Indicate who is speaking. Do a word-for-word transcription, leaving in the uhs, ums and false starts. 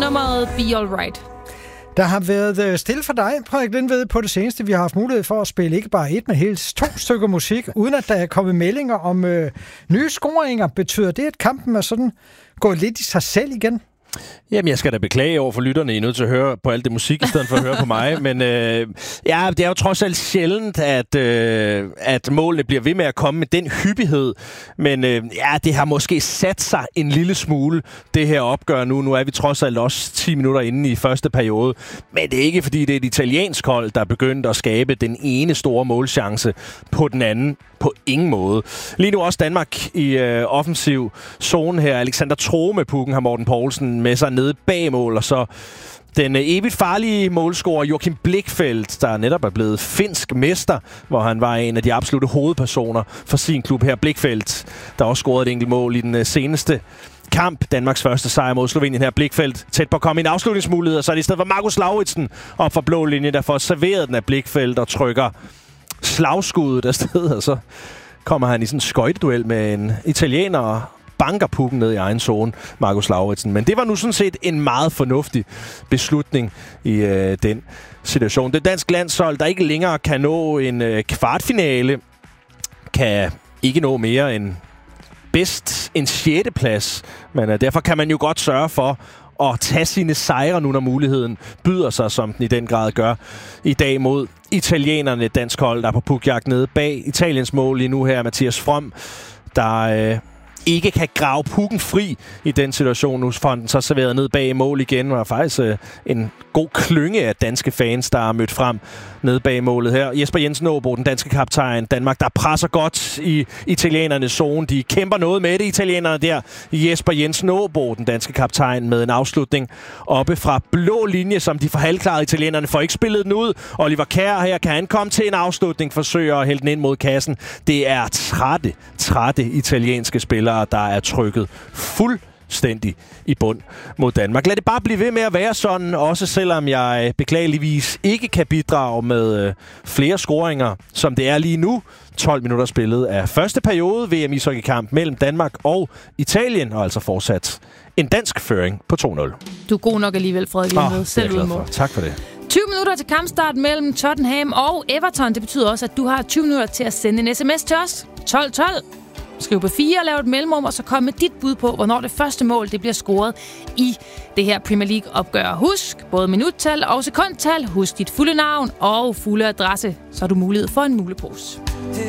Speaker 1: nummeret Be Alright.
Speaker 2: Der har været stille for dig, Frederik Lindved, på det seneste. Vi har haft mulighed for at spille ikke bare et, men helst to stykker musik, uden at der er kommet meldinger om øh, nye scoringer. Betyder det, at kampen er sådan gået lidt i sig selv igen?
Speaker 3: Jamen, jeg skal da beklage over for lytterne. I er nødt til at høre på alt det musik, i stedet for at høre på mig. Men øh, ja, det er jo trods alt sjældent, at, øh, at målene bliver ved med at komme med den hyppighed. Men øh, ja, det har måske sat sig en lille smule, det her opgør nu. Nu er vi trods alt også ti minutter inde i første periode. Men det er ikke, fordi det er et italiensk hold, der er begyndt at skabe den ene store målchance på den anden. På ingen måde. Lige nu også Danmark i øh, offensiv zone her. Alexander Troe med pukken har Morten Poulsen med sig nede bag mål, og så den øh, evigt farlige målscorer Joachim Blichfeldt, der netop er blevet finsk mester, hvor han var en af de absolutte hovedpersoner for sin klub her. Blichfeldt, der også scorede et enkelt mål i den øh, seneste kamp. Danmarks første sejr mod Slovenien her. Blichfeldt tæt på at komme i en afslutningsmulighed, og så er det i stedet for Markus Lauritsen op for blå linje, der får serveret den af Blichfeldt og trykker slagskuddet afsted, og så kommer han i sådan en skøjteduel med en italiener og banker pukken ned i egen zone, Markus Lauritsen. Men det var nu sådan set en meget fornuftig beslutning i øh, den situation. Det danske landshold, der ikke længere kan nå en øh, kvartfinale, kan ikke nå mere end bedst en sjette plads. Men øh, derfor kan man jo godt sørge for og tage sine sejre nu, når muligheden byder sig, som den i den grad gør i dag mod italienerne. Et dansk hold, der er på pukjagt nede bag Italiens mål lige nu her. Mathias From, der øh, ikke kan grave pukken fri i den situation. Nu får den så serveret ned bag mål igen. Og faktisk øh, en god klynge af danske fans, der er mødt frem nede bag målet her. Jesper Jensen Aabo, den danske kaptajn. Danmark, der presser godt i italienernes zone. De kæmper noget med det, italienerne der. Jesper Jensen Aabo, den danske kaptajn, med en afslutning oppe fra blå linje, som de får halvklaret. Italienerne får ikke spillet den ud. Oliver Kjær her, kan han komme til en afslutning, forsøger at hælde den ind mod kassen. Det er trætte, trætte italienske spillere, der er trykket fuld stændig i bund mod Danmark. Lad det bare blive ved med at være sådan, også selvom jeg beklageligvis ikke kan bidrage med øh, flere scoringer, som det er lige nu. tolv minutter spillet af første periode V M-ishockeykamp mellem Danmark og Italien, og altså fortsat en dansk føring på to nul.
Speaker 1: Du er god nok alligevel, Frederik Lindved.
Speaker 3: Oh, selv uden mål. Tak for det.
Speaker 1: tyve minutter til kampstart mellem Tottenham og Everton. Det betyder også, at du har tyve minutter til at sende en sms til os. tolv tolv. Skriv på fire og lav et mellemrum, og så kom med dit bud på, hvornår det første mål det bliver scoret i det her Premier League-opgør. Husk både minuttal og sekundtal. Husk dit fulde navn og fulde adresse, så har du mulighed for en mulepose.